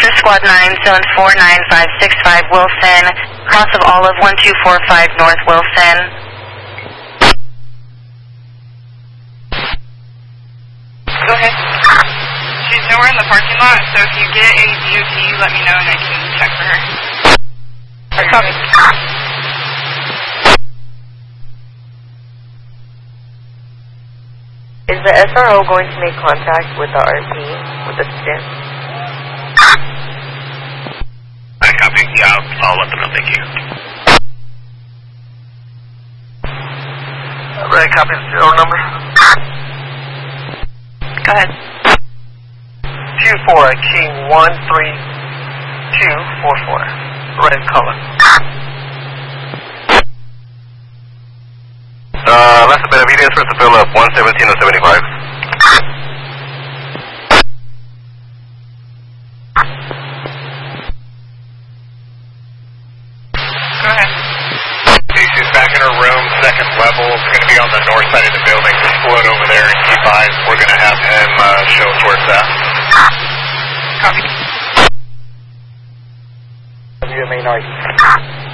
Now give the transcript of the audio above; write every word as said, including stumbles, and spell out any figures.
for Squad nine, Zone four nine five six five, Wilson, cross of Olive one two four five North Wilson. Go ahead. She's nowhere in the parking lot, so if you get a D O T, let me know and I can check for her. Copy. Is the S R O going to make contact with the R P, with the student? I copy. Yeah, I'll, I'll let them know. Thank you. Red, copy the serial number. Go ahead. two four King one three two four four. Red color. Uh, last bit of Benavides for Philip, one seventeen and seventy-five. Go ahead. She's back in her room, second level. It's going to be on the north side of the building. Just float over there and keep eyes. We're going to have him uh, show us where it's at. Copy. W M A North.